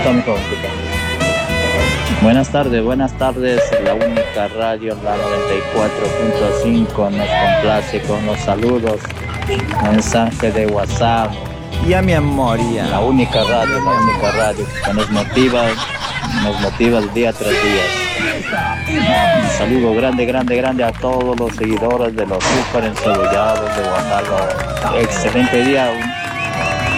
está mejor. Buenas tardes, la única radio, la 94.5, nos complace con los saludos, mensaje de WhatsApp. Ya mi amor, ya. La única radio que nos motiva el día tras día. Un saludo grande a todos los seguidores de los super encebollados de Guatardo. Excelente día.